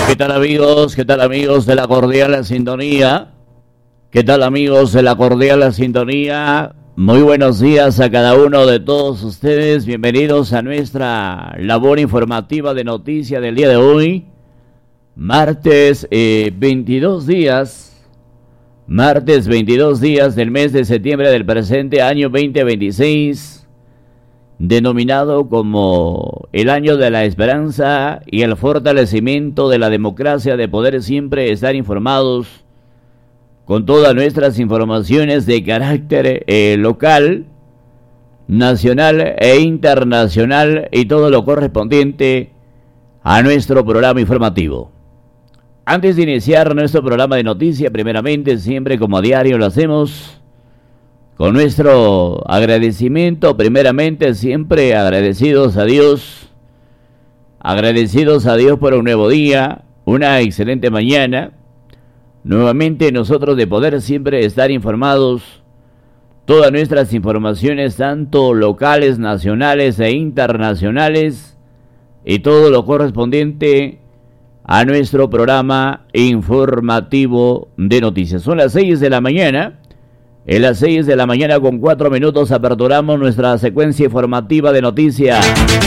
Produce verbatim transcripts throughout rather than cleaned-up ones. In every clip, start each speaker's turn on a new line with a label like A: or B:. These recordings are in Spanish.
A: ¿Qué tal amigos? ¿Qué tal amigos de la cordial sintonía? ¿Qué tal amigos de la cordial sintonía? Muy buenos días a cada uno de todos ustedes. Bienvenidos a nuestra labor informativa de noticias del día de hoy. Martes eh, veintidós días, martes veintidós días del mes de septiembre del presente año veinte veintiséis. Denominado como el año de la esperanza y el fortalecimiento de la democracia, de poder siempre estar informados con todas nuestras informaciones de carácter eh, local, nacional e internacional y todo lo correspondiente a nuestro programa informativo. Antes de iniciar nuestro programa de noticias, primeramente, siempre como a diario lo hacemos, con nuestro agradecimiento, primeramente siempre agradecidos a Dios, agradecidos a Dios por un nuevo día, una excelente mañana, nuevamente nosotros de poder siempre estar informados, todas nuestras informaciones, tanto locales, nacionales e internacionales, y todo lo correspondiente a nuestro programa informativo de noticias. Son las seis de la mañana. En las seis de la mañana con cuatro minutos aperturamos nuestra secuencia informativa de noticias.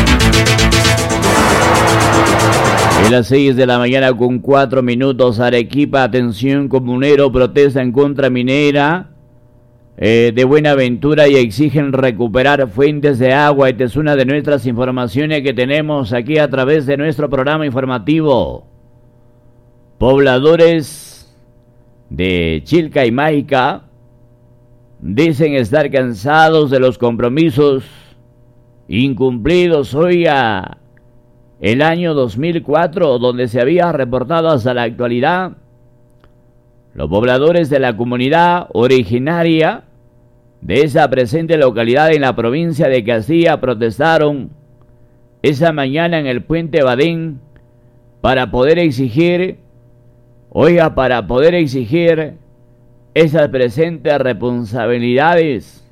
A: En las seis de la mañana con cuatro minutos, Arequipa, atención, comunero, protesta en contra minera eh, de Buenaventura y exigen recuperar fuentes de agua. Esta es una de nuestras informaciones que tenemos aquí a través de nuestro programa informativo. Pobladores de Chilcaimaica dicen estar cansados de los compromisos incumplidos hoy a el año dos mil cuatro, donde se había reportado hasta la actualidad. Los pobladores de la comunidad originaria de esa presente localidad en la provincia de Castilla protestaron esa mañana en el puente Badén para poder exigir, oiga, para poder exigir esas presentes responsabilidades.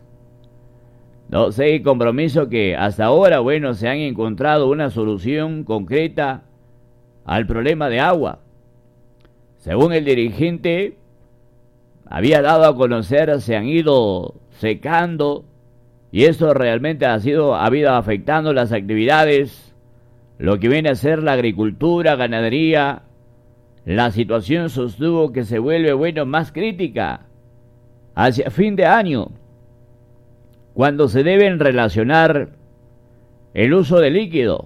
A: No sé, compromiso que hasta ahora, bueno, se han encontrado una solución concreta al problema de agua. Según el dirigente, había dado a conocer, se han ido secando y esto realmente ha sido, ha ido afectando las actividades, lo que viene a ser la agricultura, ganadería. La situación sostuvo que se vuelve, bueno, más crítica hacia fin de año, cuando se deben relacionar el uso de líquido.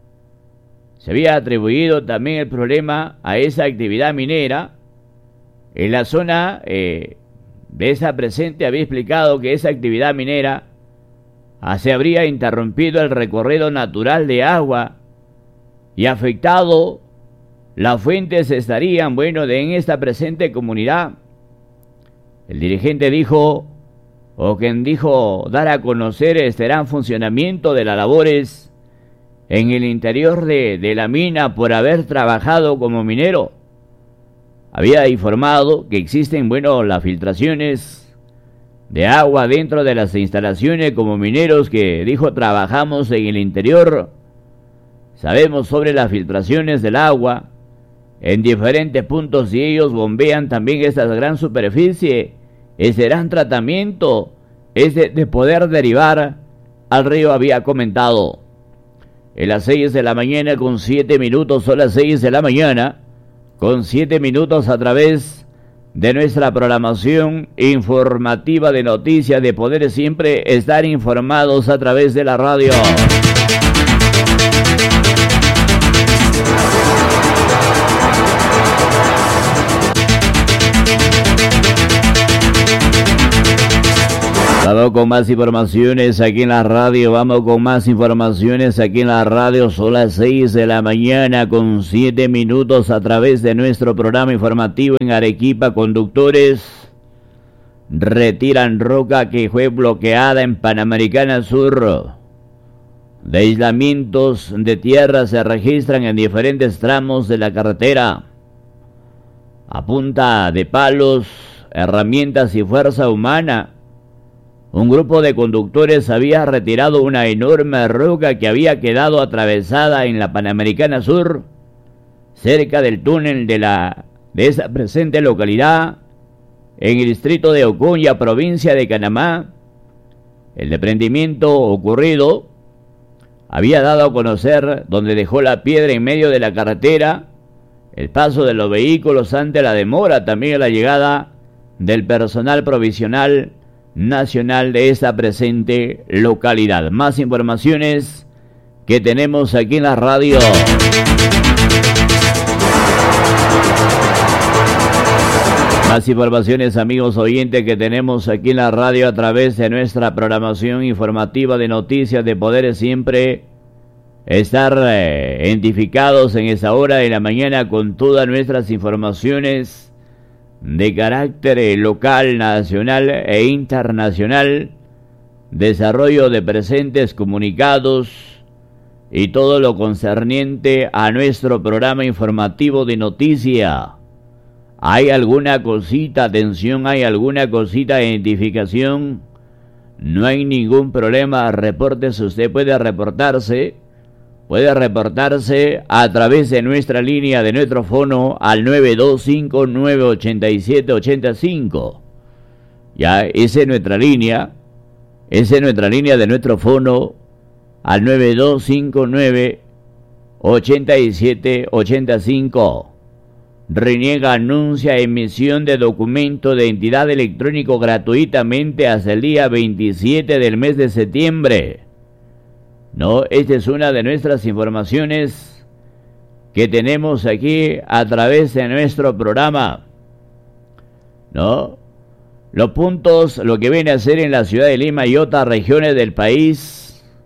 A: Se había atribuido también el problema a esa actividad minera. En la zona eh, de esa presente había explicado que esa actividad minera ah, se habría interrumpido el recorrido natural de agua y afectado. Las fuentes estarían, bueno, de en esta presente comunidad. El dirigente dijo, o quien dijo dar a conocer, estará en funcionamiento de las labores en el interior de, de la mina por haber trabajado como minero. Había informado que existen, bueno, las filtraciones de agua dentro de las instalaciones como mineros que, dijo, trabajamos en el interior. Sabemos sobre las filtraciones del agua en diferentes puntos y ellos bombean también esta gran superficie. Ese gran tratamiento es de, de poder derivar al río, había comentado. En las seis de la mañana con siete minutos, son las seis de la mañana con siete minutos a través de nuestra programación informativa de noticias, de poder siempre estar informados a través de la radio. Vamos con más informaciones aquí en la radio, vamos con más informaciones aquí en la radio, son las seis de la mañana con siete minutos a través de nuestro programa informativo en Arequipa. Conductores retiran roca que fue bloqueada en Panamericana Sur. De aislamientos de tierra se registran en diferentes tramos de la carretera. A punta de palos, herramientas y fuerza humana, un grupo de conductores había retirado una enorme roca que había quedado atravesada en la Panamericana Sur cerca del túnel de, la, de esa presente localidad, en el distrito de Ocuña, provincia de Canamá. El desprendimiento ocurrido había dado a conocer donde dejó la piedra en medio de la carretera, el paso de los vehículos ante la demora, también la llegada del personal provisional nacional de esta presente localidad. Más informaciones que tenemos aquí en la radio. Más informaciones, amigos oyentes, que tenemos aquí en la radio a través de nuestra programación informativa de noticias de Poder Siempre. Estar eh, identificados en esa hora de la mañana con todas nuestras informaciones de carácter eh, local, nacional e internacional, desarrollo de presentes comunicados y todo lo concerniente a nuestro programa informativo de noticia. ¿Hay alguna cosita, atención, hay alguna cosita de identificación? No hay ningún problema, repórtese, usted puede reportarse, puede reportarse a través de nuestra línea, de nuestro fono al nueve dos cinco nueve ocho siete ocho cinco. Ya, esa es nuestra línea, esa es nuestra línea de nuestro fono al nueve dos cinco nueve ocho siete ocho cinco. Reniega anuncia emisión de documento de identidad electrónico gratuitamente hasta el día veintisiete del mes de septiembre. No, esta es una de nuestras informaciones que tenemos aquí a través de nuestro programa. No, los puntos, lo que viene a ser en la ciudad de Lima y otras regiones del país,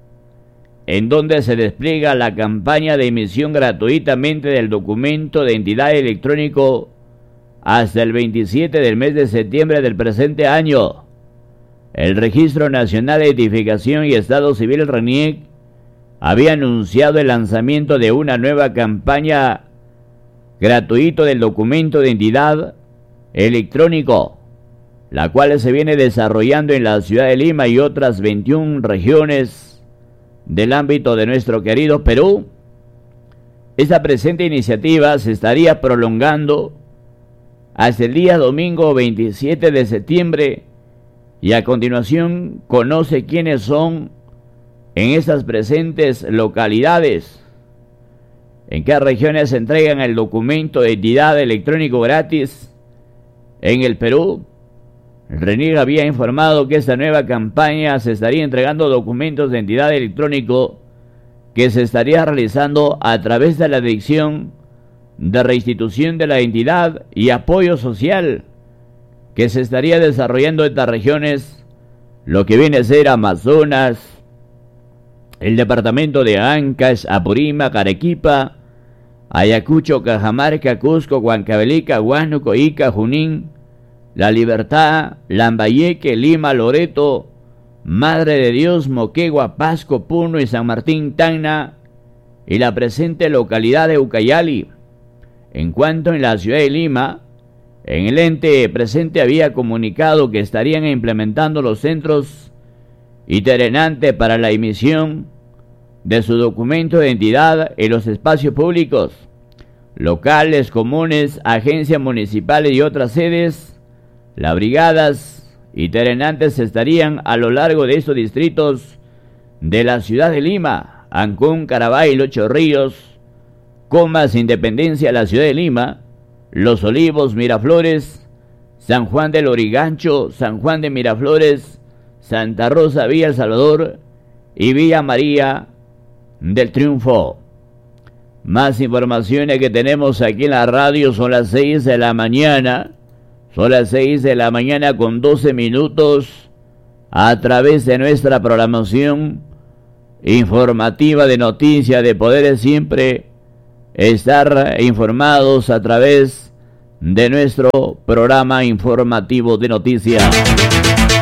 A: en donde se despliega la campaña de emisión gratuitamente del documento de identidad electrónico hasta el veintisiete del mes de septiembre del presente año. El Registro Nacional de Identificación y Estado Civil, RENIEC, había anunciado el lanzamiento de una nueva campaña gratuito del documento de identidad electrónico, la cual se viene desarrollando en la ciudad de Lima y otras veintiuna regiones del ámbito de nuestro querido Perú. Esta presente iniciativa se estaría prolongando hasta el día domingo veintisiete de septiembre y a continuación conoce quiénes son en estas presentes localidades, en qué regiones se entregan el documento de identidad electrónico gratis en el Perú. El RENIEC había informado que esta nueva campaña se estaría entregando documentos de identidad electrónico que se estaría realizando a través de la Dirección de Reinstitución de la Identidad y Apoyo Social, que se estaría desarrollando en estas regiones, lo que viene a ser Amazonas, el departamento de Ancash, Apurímac, Arequipa, Ayacucho, Cajamarca, Cusco, Huancavelica, Huánuco, Ica, Junín, La Libertad, Lambayeque, Lima, Loreto, Madre de Dios, Moquegua, Pasco, Puno y San Martín, Tacna y la presente localidad de Ucayali. En cuanto en la ciudad de Lima, en el ente presente había comunicado que estarían implementando los centros itinerantes para la emisión de su documento de identidad en los espacios públicos, locales, comunes, agencias municipales y otras sedes. Las brigadas itinerantes estarían a lo largo de estos distritos de la ciudad de Lima: Ancún, Carabay, Los Chorrillos, Comas, Independencia, la ciudad de Lima, Los Olivos, Miraflores, San Juan del Lurigancho, San Juan de Miraflores, Santa Rosa, Villa El Salvador y Villa María del Triunfo. Más informaciones que tenemos aquí en la radio. Son las seis de la mañana. Son las seis de la mañana con doce minutos a través de nuestra programación informativa de noticias de Poder Siempre. Estar informados a través de nuestro programa informativo de noticias.